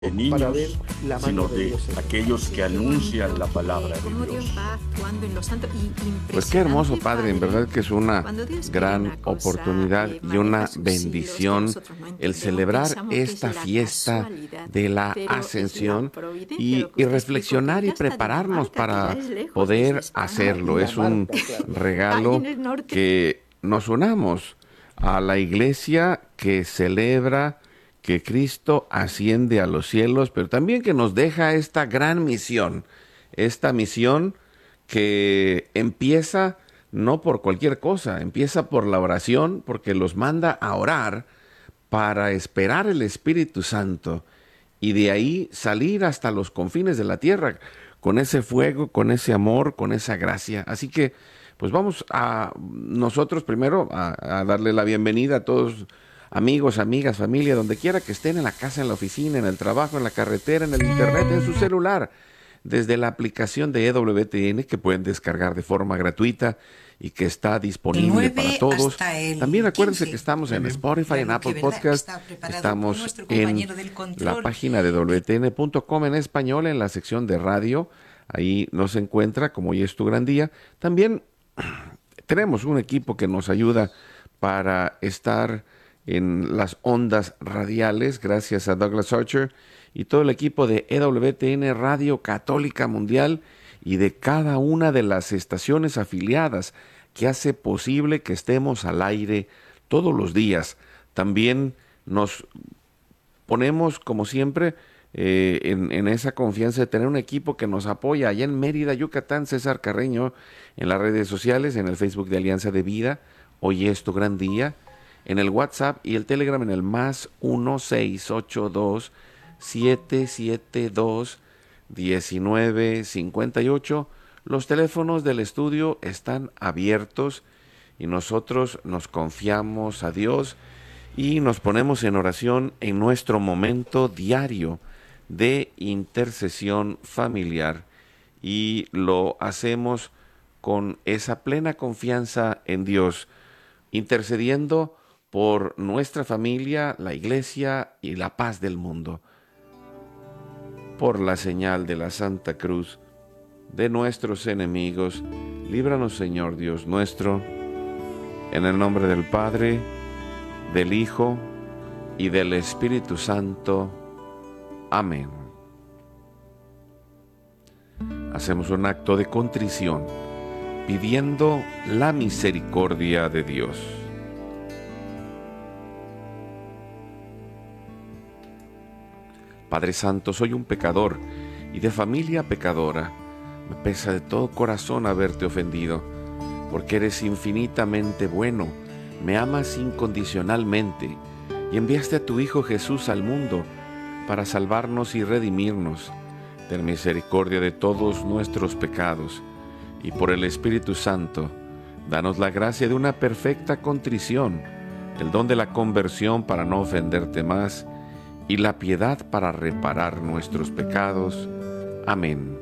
de para ver niños, la sino mano de de Dios en aquellos que anuncian la palabra de Dios. Pues qué hermoso, Padre, en verdad que es una gran oportunidad y una bendición el celebrar esta fiesta de la Ascensión y reflexionar y prepararnos para poder hacerlo. Es un regalo que nos unamos a la iglesia que celebra que Cristo asciende a los cielos, pero también que nos deja esta gran misión, esta misión que empieza no por cualquier cosa, empieza por la oración, porque los manda a orar para esperar el Espíritu Santo y de ahí salir hasta los confines de la tierra con ese fuego, con ese amor, con esa gracia. Así que, pues vamos a nosotros primero a darle la bienvenida a todos amigos, amigas, familia, donde quiera que estén, en la casa, en la oficina, en el trabajo, en la carretera, en el internet, en su celular, desde la aplicación de EWTN que pueden descargar de forma gratuita y que está disponible para todos. También acuérdense que estamos en Spotify, en Apple Podcast, estamos en la página de WTN.com en español, en la sección de radio. Ahí nos encuentra, como hoy es tu gran día. También tenemos un equipo que nos ayuda para estar en las ondas radiales, gracias a Douglas Archer y todo el equipo de EWTN Radio Católica Mundial y de cada una de las estaciones afiliadas que hace posible que estemos al aire todos los días. También nos ponemos, como siempre, en esa confianza de tener un equipo que nos apoya allá en Mérida, Yucatán. César Carreño en las redes sociales, en el Facebook de Alianza de Vida, hoy es tu gran día, en el WhatsApp y el Telegram en el más 1-682-772-1958. Los teléfonos del estudio están abiertos y nosotros nos confiamos a Dios y nos ponemos en oración en nuestro momento diario de intercesión familiar y lo hacemos con esa plena confianza en Dios, intercediendo por nuestra familia, la iglesia y la paz del mundo. Por la señal de la Santa Cruz de nuestros enemigos, líbranos, Señor Dios nuestro, en el nombre del Padre, del Hijo y del Espíritu Santo. Amén. Hacemos un acto de contrición, pidiendo la misericordia de Dios. Padre Santo, soy un pecador y de familia pecadora. Me pesa de todo corazón haberte ofendido, porque eres infinitamente bueno, me amas incondicionalmente y enviaste a tu Hijo Jesús al mundo para salvarnos y redimirnos. Ten misericordia de todos nuestros pecados y por el Espíritu Santo, danos la gracia de una perfecta contrición, el don de la conversión para no ofenderte más y la piedad para reparar nuestros pecados. Amén.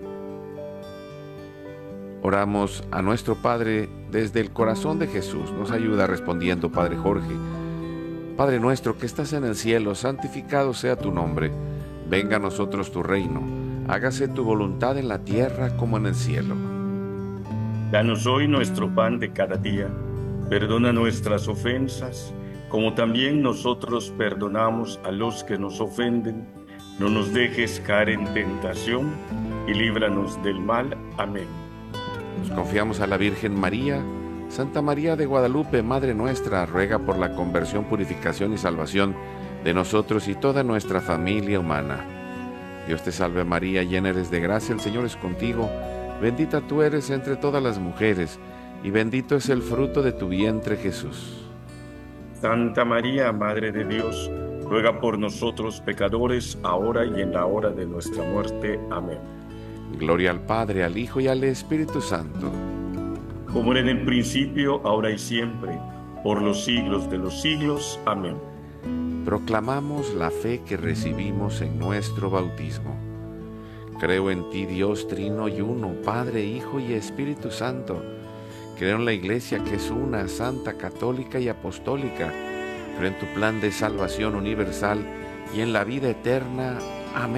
Oramos a nuestro Padre desde el corazón de Jesús. Nos ayuda respondiendo, Padre Jorge. Padre nuestro que estás en el cielo, santificado sea tu nombre. Venga a nosotros tu reino. Hágase tu voluntad en la tierra como en el cielo. Danos hoy nuestro pan de cada día. Perdona nuestras ofensas, como también nosotros perdonamos a los que nos ofenden. No nos dejes caer en tentación y líbranos del mal. Amén. Nos confiamos a la Virgen María. Santa María de Guadalupe, Madre nuestra, ruega por la conversión, purificación y salvación de nosotros y toda nuestra familia humana. Dios te salve María, llena eres de gracia, el Señor es contigo. Bendita tú eres entre todas las mujeres, y bendito es el fruto de tu vientre, Jesús. Santa María, Madre de Dios, ruega por nosotros pecadores, ahora y en la hora de nuestra muerte. Amén. Gloria al Padre, al Hijo y al Espíritu Santo. Como era en el principio, ahora y siempre, por los siglos de los siglos. Amén. Proclamamos la fe que recibimos en nuestro bautismo. Creo en ti, Dios trino y uno, Padre, Hijo y Espíritu Santo. Creo en la Iglesia que es una, santa, católica y apostólica. Creo en tu plan de salvación universal y en la vida eterna.